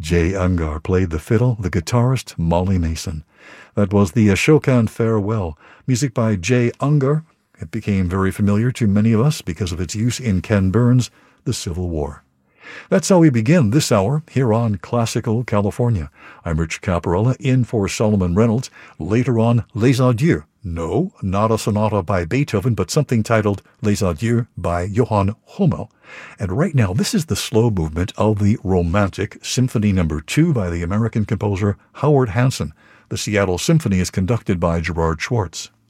Jay Ungar played the fiddle, the guitarist Molly Mason. That was the Ashokan Farewell, music by Jay Ungar. It became very familiar to many of us because of its use in Ken Burns' The Civil War. That's how we begin this hour here on Classical California. I'm Rich Caparella, in for Solomon Reynolds. Later on, Les Adieux. No, not a sonata by Beethoven, but something titled Les Adieux by Johann Hummel. And right now, this is the slow movement of the Romantic Symphony No. 2 by the American composer Howard Hanson. The Seattle Symphony is conducted by Gerard Schwartz.